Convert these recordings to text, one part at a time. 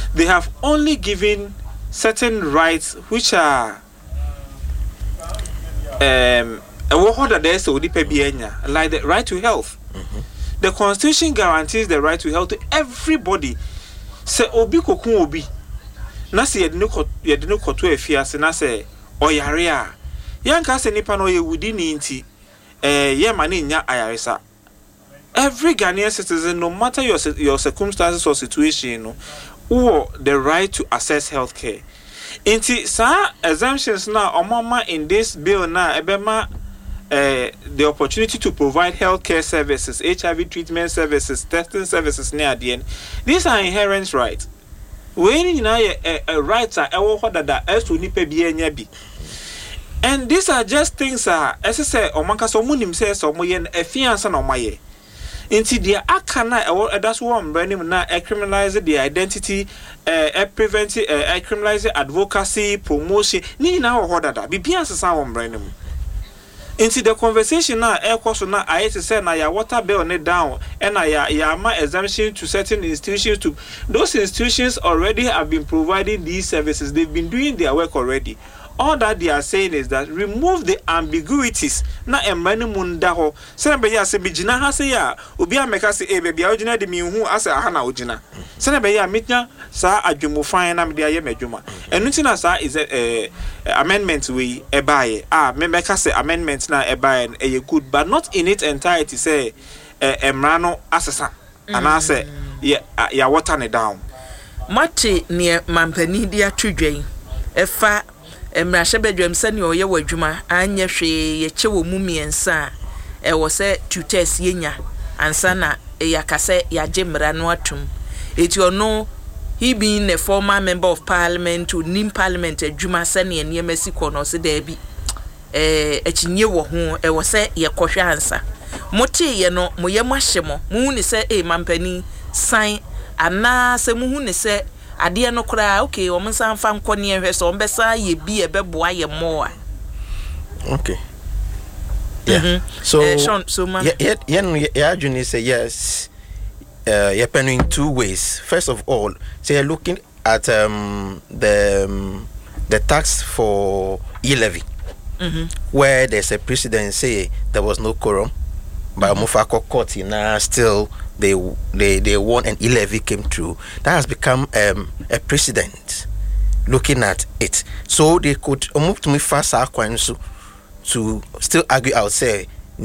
they have only given certain rights which are like the right to health. The Constitution guarantees the right to health to everybody. Se obi kokun obi na se yedino koto afiase na se oyare a yanka se nipa no ye wudi ni nti ye ma ne nya ayaresa. Every Ghanaian citizen, no matter your circumstances or situation, no, who the right to access healthcare. Inti sa exemptions now omama in this bill now ebema the opportunity to provide healthcare services, HIV treatment services, testing services near the end. These are inherent rights. When you know rights are and these are just things as I say omanka so munim says so moyen efiansa no maye. Inti dia akana that's what I'm branding now criminalize the identity prevent criminalize advocacy promotion ni na ho dada bibiansa sa wo branding. Into the conversation now, air course now, I say na ya water bill on it down, and ya ma exemption to certain institutions. To those institutions already have been providing these services. They've been doing their work already. All that they are saying is that remove the ambiguities. Na emani mundaho. Sene ya se bijina ha se ya obi ameka se baby a ojina de mi hu ase aha na ojina. Sene ya mitnya sa adwumo fan na me de aye medwuma. Enu ntina sa is amendment we ebaye. Me meka se amendment na ebaye e good but not in its entirety say emra no asesa. Ana se ya water ne down. Mate ne mampani dia twedwen. Efa emrashe bedwem sani oye wadwuma anya hwe ye chewo mu miensa wo se tutors yenya ansa na yakase yaje mra no atum eti ono he being a former member of parliament to nim parliament adwuma sani ene masiko no se da bi akinye wo ho wo se ye kohwe ansa mote ye no moye mahye mo mu ni se mampani san ana se mu hu ni se ade no kra okay o msan fa nkone ehwe so mbesa ye bi ebeboa ye mo a okay yeah Sean, so man yeah Juni say yes you're penning in two ways. First of all, so you're looking at the tax for e-levy where there's a precedent say there was no quorum but Mufako court still they won and e-levy came through. That has become a precedent looking at it. So they could move to me fast to still argue out say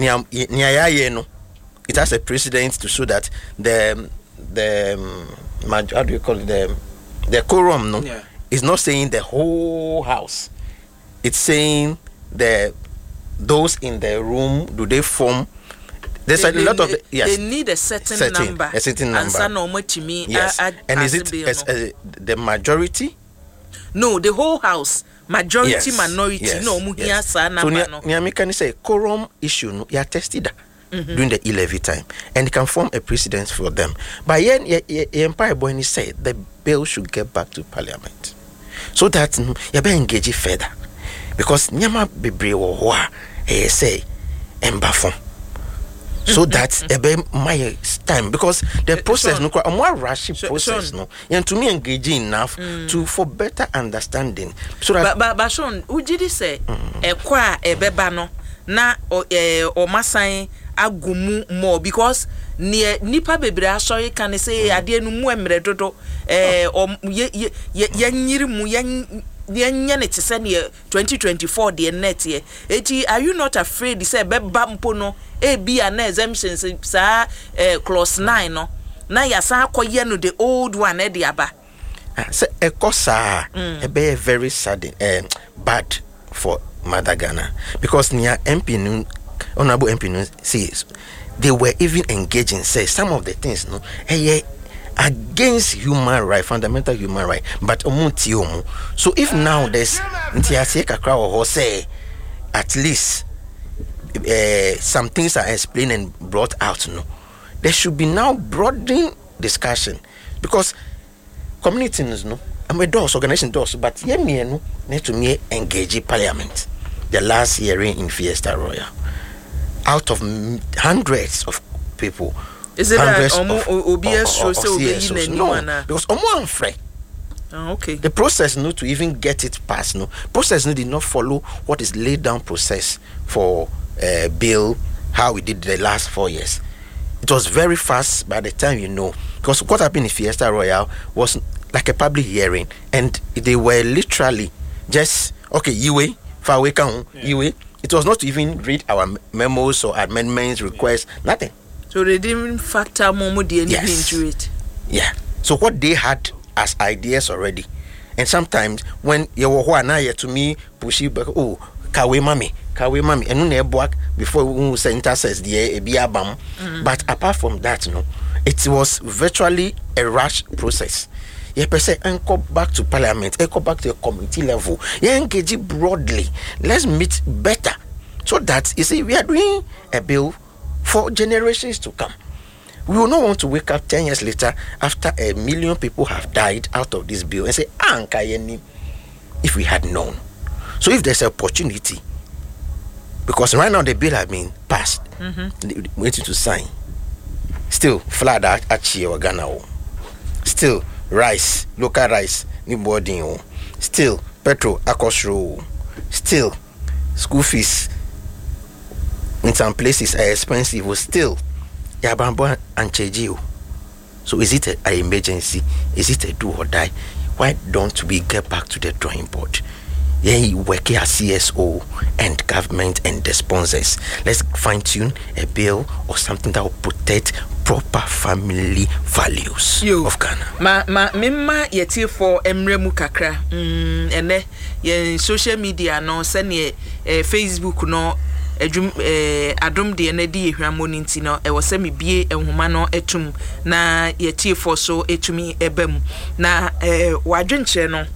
it has a precedent to show that the how do you call it the quorum is not saying the whole house. It's saying those in the room, do they form. There's a lot of they need a certain number. A certain number. Yes. And is it the majority? No, the whole house. Majority, yes. Minority. Yes. No, yes. So can say quorum issue no you tested during the e-levy time, and it can form a precedent for them. But Empire Boy said the bill should get back to Parliament, so that you be engage further, because nyama bebre wo say embafom. So that's my time, because the process no a more rush process no and to me engaging enough to for better understanding. So that but Sean ujidi say kwa ebeba no na o masan agumu more because nipa bebre asori kan say ade no mu emre dodo yanyiri mu yanya ne tse ne 2024 de net ye eti are you not afraid say beba mpo no be an exemptions sa clause 9 no na ya sa akoye no the old one e de aba say ekosa be very sad bad for Mother Ghana, because near MP honorable MP says they were even engaging say some of the things no against human right, fundamental human right, but so if now there's say at least some things are explained and brought out, no, there should be now broadening discussion, because communities no organization does, but no need to me engage Parliament. The last hearing in Fiesta Royal, out of hundreds of people. Is it that OBS shows no, because Okay. The process no to even get it passed, no process no did not follow what is laid down process for bill how we did the last 4 years. It was very fast by the time because what happened in Fiesta Royal was like a public hearing, and they were literally just it was not to even read our memos or amendments, requests, nothing. So they didn't factor more into it. Yeah. So what they had as ideas already, and sometimes when you were to me push you back, kawe mami, and no before we center says the bam. But apart from that, it was virtually a rush process. You per se go back to parliament, go back to the committee level. You engage broadly. Let's meet better, so that you see we are doing a bill for generations to come. We will not want to wake up 10 years later after 1 million people have died out of this bill and say, if we had known. So if there's an opportunity, because right now the bill has been passed, waiting to sign. Still, flood at Ghana. Still, rice, local rice, new boarding. Still, petrol, akosro. Still, school fees in some places are expensive. Still, Yabambo and Chejio. So is it an emergency? Is it a do or die? Why don't we get back to the drawing board? Yeah, work here CSO and government and the sponsors. Let's fine-tune a bill or something that will protect proper family values of Ghana. Mimma yeti for emremu kakra. Ene ye social media no send Facebook no adom de na di ehwamo nti no e wose me bie enhoma no etum na yeti for so etumi ebam na wadwenche no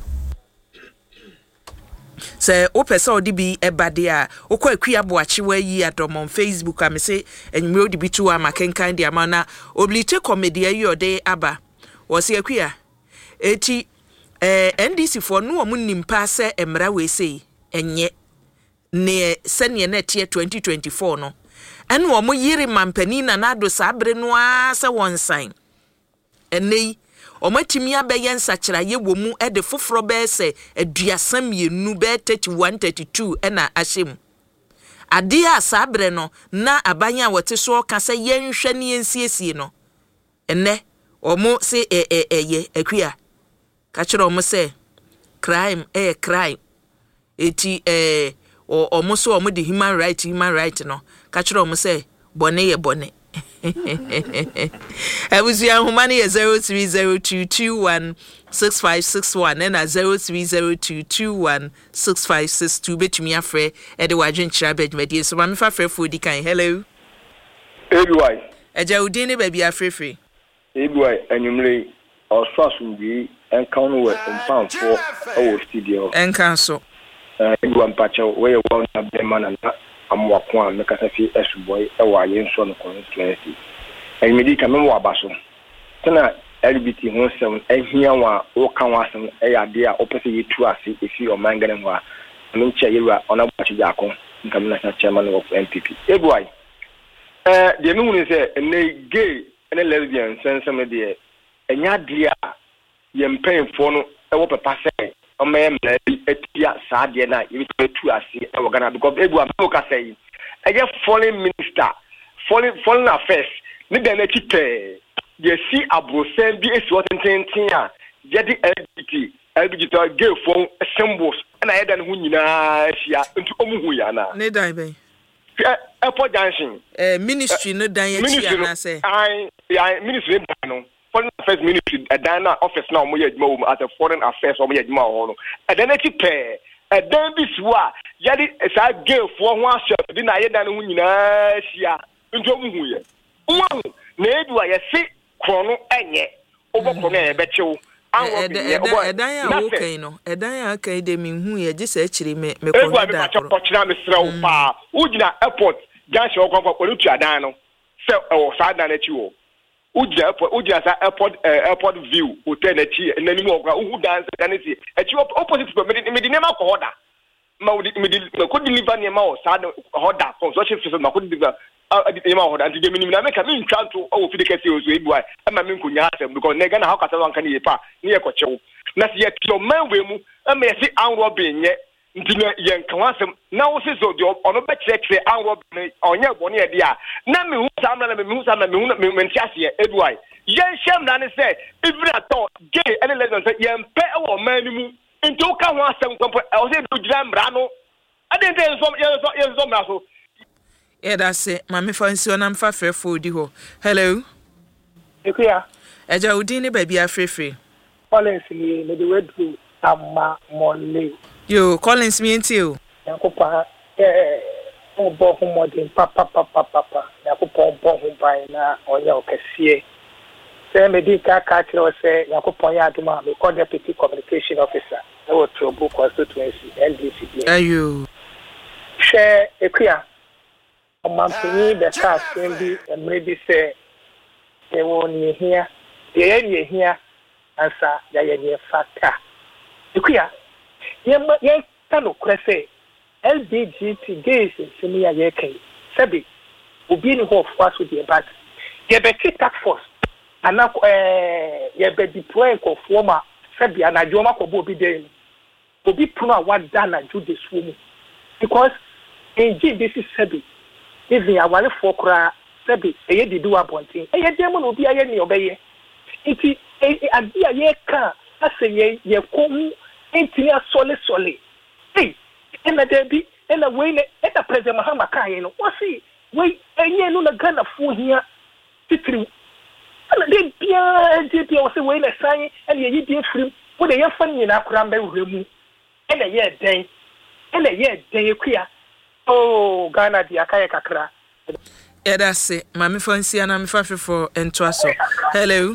se opese odi bi ebade a okwa akua boachi wa yi adom on Facebook am se enwure odi bi tu amakenkan dia ma na oblite comedy ayi ode aba wo se akua eti NDC for no omu nimpa se emra we sei enye ne sene na tie 2024 no ene omu yiri mampani na nado sabre no a se wonsan enei omatimi abeye nsakira ye womu e de foforo be se aduasam yenu be 31 32 ena ahyem ade a sabre no na abanya a wote so ka se yenhwe ne ensiesie no ene omu se ye akua ka kire omu se crime crime eti omu so omu de human right no ka kire omu se bone ye bone Abuzia humani ya 0302216561 and 0302216562 betumi afre e de wadwen kira bedmedie so ma me fa frɛ fo di kan. Hello ABY eja udin ne ba bi afrefre ABY anyumre osasumbi enkan no we mpamfo o studio enkan so ABY mpacha we ye wa na be man na amwako a mekasa fi esboy e wa yen so no constituency enmedi ka me wa baso tena LBT ho sem ehia wa o kan wa sem e ya de a opese yetu ase efi o mangane ho a menche yewa ona bwachi jako nka me na chairman of MPP ABY de me hunu se ene gay ene lesbian sensem de enya de a ye mpemfo no e wo papa se o me etia saade na yetu ase e wo Ghana because ABY me ka say e foreign minister foreign affairs ni de na chipe ye see abrosen bi esi wotententin a ye di LGBT gay phone symbols na ye dan hu nyina hia ntu omuhu ya na ne dan ben airport junction ministry no dan ye chia na say ministry no foreign affairs ministry dan na office na omo ye adwuma wo as a foreign affairs omo ye adwuma ho no dan na chipe dan bi suwa ye di sa gay phone ho asha bi na ye dan hu nyina hia ntu omuhu ye uwu na edu aye si krono enye obokro na ebechew edan ya okay no edan ya okay de mi hu ye gise akiri me ko da ko kira me srew pa ugina airport junction okwa kwa lutu adan no se o sa dan na chi wo ugina sa airport view hotel na chi na ni mo okwa uhu dan se dan si achi opposite to me di nema ko hoda ma ko deliver nema o sa hoda construction system ma ko deliver ma hoda anti de minimum na make me ntwanto o fi de kase o so ABY ama me nkonya asem because na Ghana how kasa wan kan ye pa ni ye ko chew na se ye to man we mu am ye si anro be nye nti na ye nka wasem na wo se so de ono be kire anro be onye bone ye de a na me hu sam na me hu sam na me hu me ntiase eduai ye shem na ne say even at all gay any lesson say ye mpe e wo man ni mu nti wo ka ho asem kwampo e wo se do gira mra no ade nte so mra so that's it mama fancy on am fa frefo di ho hello ekuya eja udi ni baby afrefre Collins ni me de wedu ama mole yo Collins mi enti o yakopa o bo ho modern papa yakopa bo ho bai na oya okese se me di ka kire se yakopa ya aduma me call deputy communication officer e wo Trobu constituency NDC ayo she ekuya o mampini be ka sendi emre bi se e wo ni hia de hia ansa ya ye fata ekuya ye tano krese LBGT gays semi ya ye kai sabi obi ni ho faso de bat ye be task force ana ye be deploy ko forma sabi ana joma ko bo obi dey obi puno a wada na jude sumu because in this is sabi even ya wale for kra sabi eye didu abontin eye dem no obi aye ni obeye nti adi aye ka ase ye ko enti ya sole hey ena debi ena wele ena president Mahama kai no wasi we enye no na Ghana fu hia titiri ana de bia wasi we na san ena ye di firim wo de ye fan nyina akura mba wuremu ena ye den ekuya oh Ghana di akaye kakra that's it mama fancy ana me fa for entwaso hello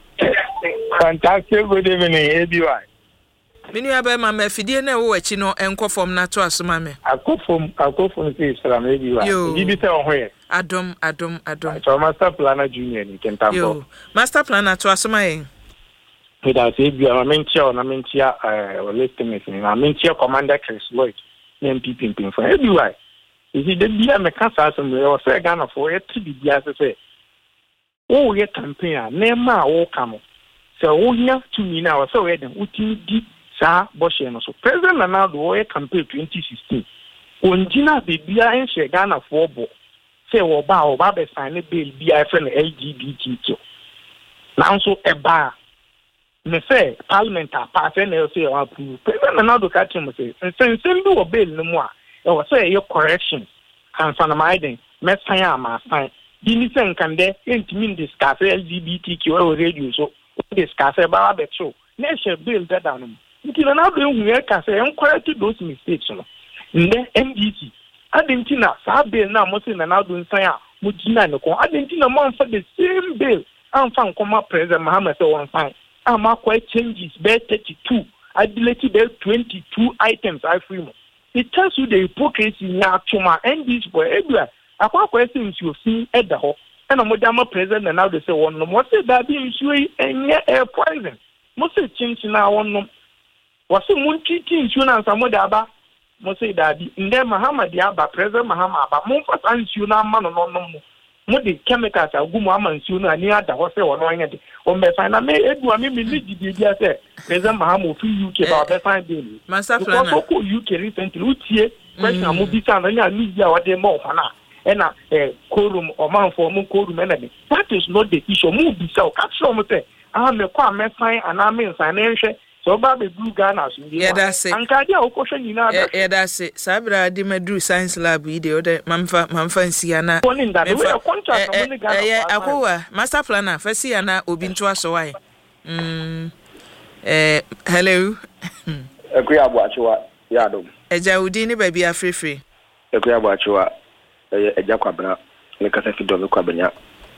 fantastic good evening ABY Minu abe mama fidie na wo wachi no enkofom na to asoma me. Akofom say Islam ABY. Bibi say ohwe. Adom. So master planner junior ni kentambo. Yo, master planner to asoma yen. Ida say ABY na mentia listeners ni na mentia commander Chris Lloyd na MPP pin for ABY. Is the bia me kan sa asem we say Ghana for e ti bia say. O ye campaign na ma wo kamo. So wo nya tumi na wo say we den utimi di sa Boshe no so President Ronaldo o campaign 2016 onjina bebia enhye Ghana for bo say wo ba be sign bill bia friend LGBTQ now so eba me say parliament pass na say o approve President Ronaldo ka tell me say sen do bill no mo a e wo say your correction kan sana maiden me sign am sign di ni sen kan de entimi discuss LGBTQ o radio so discuss ba be show nation bill that down nti na do ehun ka say encourage those mistakes no nde MDC adentina sa bill na mo say na do nsan a mo gina ne ko adentina mo amfa the same bill amfa nkoma president Mahama say one fine ama quite changes be 32 I deleted the 22 items I free mo it tells you the hypocrisy na chuma NDC for everywhere akwa question you see at the ho and mo dama president na do say one no mo say that be issue enye air poison mo say chinchi na one no wasi muntiti insurance amode aba mo say dabi nde Mahama dia aba president Mahama aba mo fasa insurance na ma no mo de chemicals agumu ama insurance ani ada ho say wono anya de o me sign na me edu ami me need dia say president Mahama ofi UK ba be sign deal master plan ko UK recently utie question mo bi sa na nya media wa de mo hana ena quorum o man for mo quorum ena de that is not the issue mo bi sa o ka so mo say me kwa me sign ana me sign na nhwe so ba be blue Ghana so yeah that's it ankadia okosho nyina da yeah that's it sabra di madru science lab ide o de mamfa nsia na we contract no ni Ghana yeah akowa master planner fasi ana obi nto aso wai hello ekuya abuachiwa ya dom eja udi ni baby afrefre ekuya abuachiwa eja kwabra ne kasa fido me kwabanya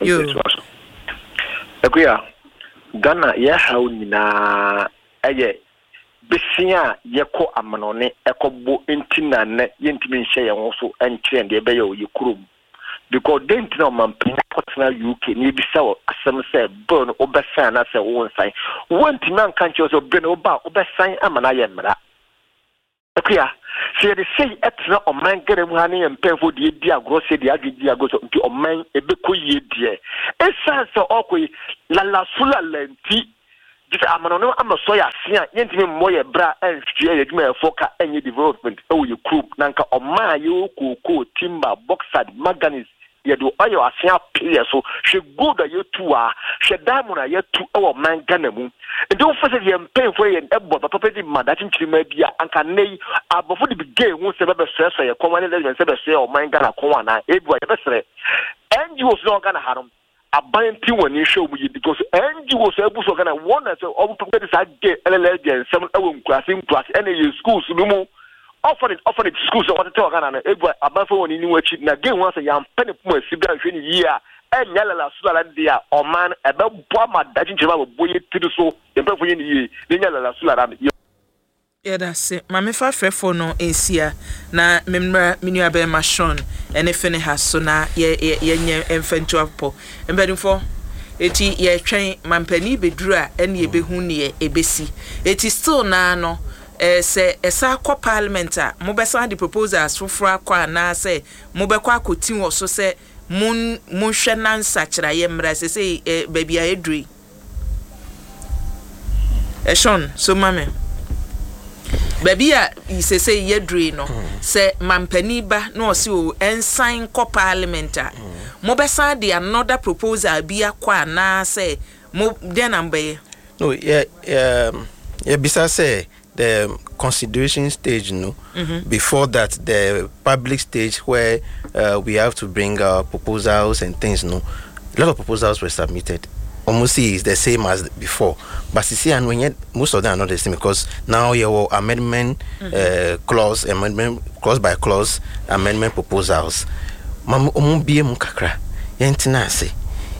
ekuya Ghana ya hawo nyina aye besia yeko amanone ekobo entina ne yentimi nhye ye ho so enkyere de be ye oyekurom because dent na mampa partner UK ni bisa wo asem say burn obesan na say wo nsan wantimi anka nche so be no ba obesan amana ye mra akuya se de say etra oman gere mu ha ne mpefo de di agro se de agidi agoso nti oman ebe ko ye die esa so okoyi la sula lenti just amano ama so ya sia yentimi moye bra enhwe ya dwuma efoka enye development e wo ye group nanka oma ye kokoo timber bauxite manganese ye do oyo asia pie so hwe gold ye tu a hwe diamond ye tu e wo mangana mu enti wo fese ye mpem fo ye ebo papa di madachi nchirima bia anka nei abofo de bigay hu se bebe stress ye komane le se be se o mangana ko wana ebu ye be sere NGOs no gana harum abanti woni hwe mu yi because NGOs ebu so gana one so obu papa de sa ge LLG sem e wo nkurase ene ye schools no mu often schools what to gana na ebu abanfo woni ni wachi na ge hu asa yam pene puma sibia hwe ni yi a enyala sula dia oman ebe bo ma dachi nchema bo ye tiri so empe fo ye ni yi enyala sula ram se mame fa frefo no ensia na memra menua be ma Sean ene fene haso na ye nye emfantu apo embedufo eti ye twen mampani beduru a ene ye behu ne ebesi eti still na no se esa kwa parliament a mo besa the proposals foforo akwa na se mo be kwa akotin wo so se mun hwe na nsakira ye mra se baby a edri Sean so mame baby a say yedre no say mampani ba no se o ensign ko parliament a mo besa de another proposal bi akwa na say mo den ambe no bisa say the consideration stage before that the public stage where we have to bring our proposals and things a lot of proposals were submitted. Almost is the same as before, but see, and when most of them are not the same because now your amendment clause by clause amendment proposals. Mam be mukakra yentina say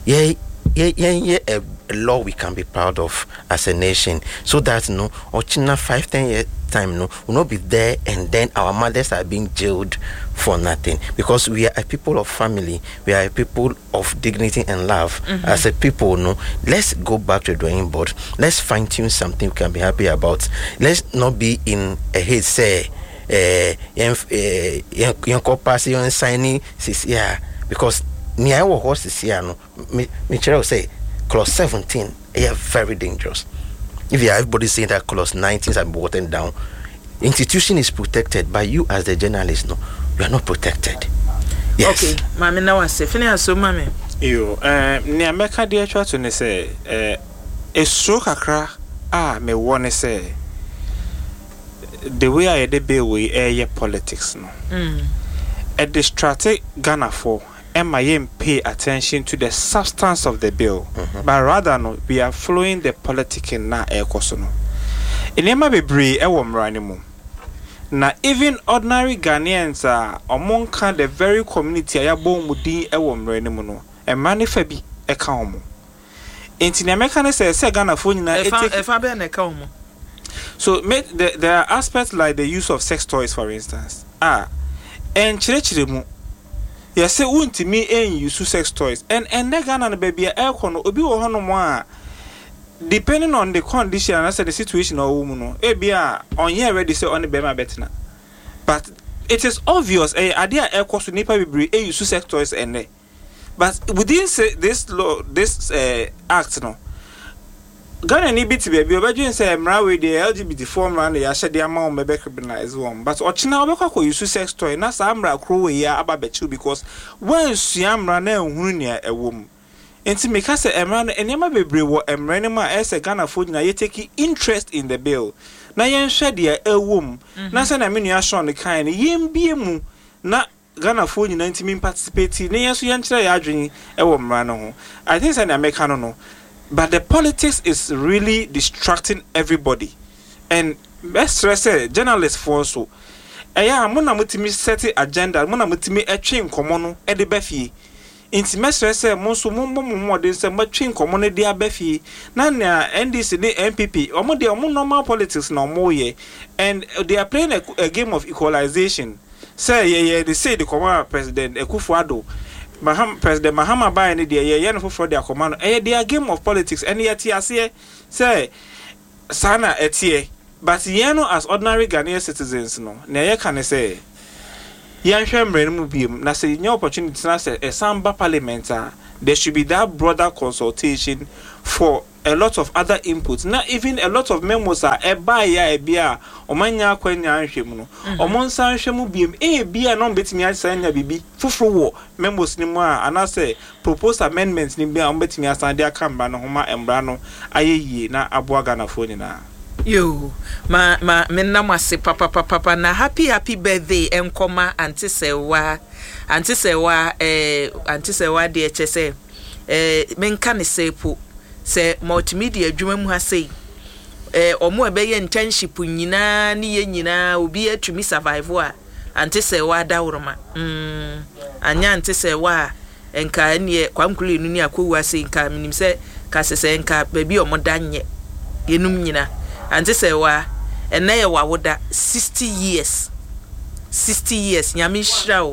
a law we can be proud of as a nation, so that Ochina 5-10 year time will not be there, and then our mothers are being jailed for nothing, because we are a people of family, we are a people of dignity and love. As a people, let's go back to the drawing board, let's fine-tune something we can be happy about. Let's not be in a hate say signing because near our horses here Michelle say clause 17 is very dangerous. If you have everybody saying that clause 19 are watered down, institution is protected, but you as the journalist, you are not protected. Yes. Okay, mami now I say, finish so mami. Yo, ni America dey try to say, so kakra me want say, the way I dey be we politics a distracted Ghana for. MIM pay attention to the substance of the bill, but rather we are following the politicking na ekosono. Inema bebre mranimu. Na even ordinary Ghanaians are among the very community ayabo mudi mranimu no. Emrani bi eka omo. Inti na meka say Ghana fo nyina efa be na eka omo. So there are aspects like the use of sex toys, for instance. En chirechiremu. Yes, say won't me use sex toys. And Ghana baby aircon obi wo hono mo a depending on the condition and the situation or woman ebia on here ready say on the bema betina. But it is obvious idea aircon so nipa bebre use sex toys and but within this law this act Ghana ni bit baby obedwen say mra we the LGBT form ran ya hye de ma o mebe criminalize one but ochina obekwa ko use sex toy na sa mra kro we ya ababechu because when sua mra na ehunu ne ewom enti me ka say emra na enema bebre wo emra ne ma ese Ghana fo nyina ye take interest in the bill na yen hwe de ewom na say na menua Sean kan ne yen bie mu na Ghana fo nyina ntimi participate ne yen so yen kire ya adwen ewo mra no ho I think say na America no but the politics is really distracting everybody. And best stress journalists for so. Muna mutimi set agenda, muna mutimi etwe nkomo no e de bafie. Inti stress monso mo de se matwe nkomo no de abafie. Na na NDC ne MPP, omo de omo normal politics na omo ye. And they are playing a game of equalization. Say they say the Komara President Akufo-Addo President Mahama by any day, yen for their command, their game of politics, and yet say, Sana etie, but yeno as ordinary Ghanaian citizens, na can say, Yan Shembrain Mubium, na say no opportunity to say a Samba parliament, there should be that broader consultation for a lot of other inputs. Now even a lot of memos are a buy ya bia omanya kwanya nhwemu no. Omonsa nhwemu biem bia no betimi asanya bibi fufuru wo memos ni mu a anase proposed amendments ni bia betimi asande akamba no homa embra no ayeye na aboaga na fo nyina. Yo, menna mwase papa na happy birthday enkoma antisewa de chese menka ne sepo se multimedia adwuma mu ha sei omo ebeye internship nyina ne ye nyina obi atumi survive a antisewa dawroma anya antisewa enka ne kwamkule enu ni akowu ase nka minim se ka sese enka baby omo danye yenum nyina antisewa ene ye wawoda 60 years nyame hira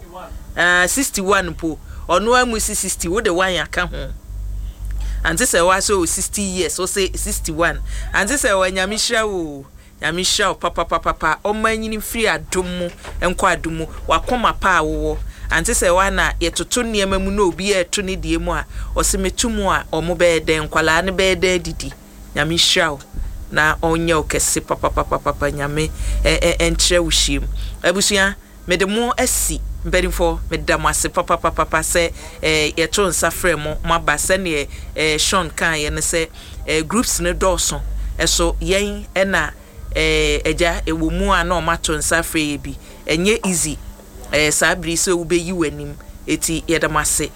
61 po ono amusi 60 wo de wan aka ho antisewa so 60 years so say 61 antisewa nyame hira papa o manyini free adom enko adom wakoma pa awo antisewa na yetoto niema mu no obi eto ne die mu a osimetumu a omo be den kwala ne be de didi nyame hira na onye okese papa nyame enkyere wushim abusua medemo asi mbenifo medamase papa se yeto nsafre mo mabase ne Sean kan ye ne se groups ne doso eso yen na eja ewomu a na omato nsafre ye bi enye easy sabri so ubeyi wanim eti yedamase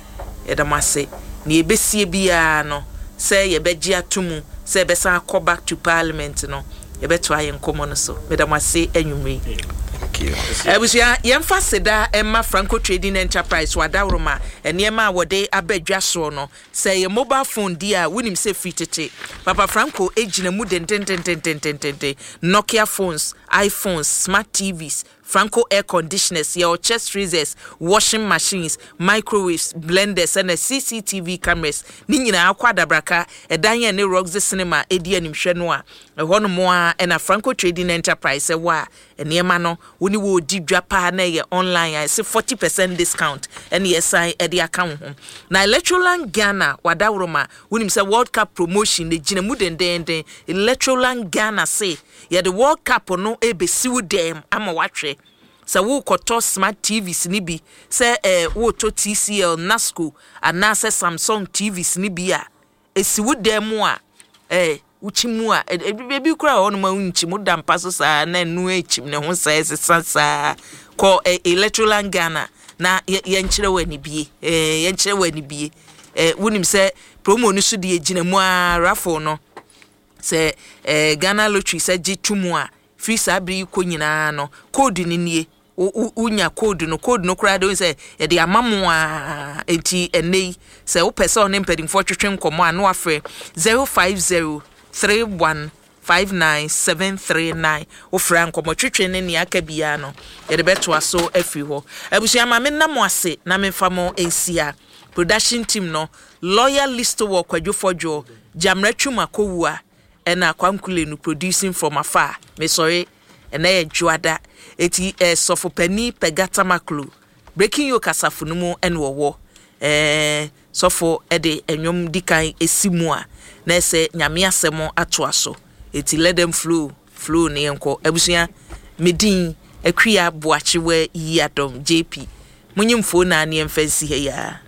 ni ebesie bia no se yebeji atumu se besa go back to parliament no yebeto ayen komo no so medamase anwumre. Ebusia yemfa seda emma Franco Trading Enterprise wadawroma enema wode abadwa so no say your mobile phone dia winim say free tete Papa Franco ejina mu den Nokia phones, iPhones, smart TVs, Franco air conditioners, your chest freezers, washing machines, microwaves, blenders and CCTV cameras. Ni nyina akwada braka edanye ne Roxy Cinema edi animhwe no a ehono mo a na Franco Trading Enterprise wa enema no woni wo di dwapa na ye online I say 40% discount and yesai edi account ho. Na Electroland Ghana wadawroma wonim say World Cup promotion de gina mu den Electroland Ghana say ye the World Cup no ebesiwu dem ama watwe sa wo koto smart TVs ni bi se wo to TCL Nasco anase Samsung TVs ni bi a esiwu dem a uchimu a bebi kura onu ma unchimu dampa so sa na nu echim ne ho sa sasa ko Electroland Ghana na yenkyere wani bie wonim se promo no so de egina mu a raffle no se Ghana Lottery se gitumu a free sabri ko nyina no code ni nie unya code no kura de se e de amamu a enti enei se wo pese on mpedimfo twetwe nkomo a no afre 05031597739 wo fra nkomo twetwe ne ne aka bia no e de beto aso afi ho abusua ma me nam ase na me famo ensia production team no lawyer list wo kwadwofojo jamratwuma kowua ena kwamkule no producing from afar me sorry ena ye juada eti sofopani pegata maklu breaking yo kasafo no mu ene wo sofo ede enwom dikan esimu a na ese nyame asemo atoaso eti let them flow ne enko abusua medin akria boachewe yi adom JP munyimfo na ne emfansi he ya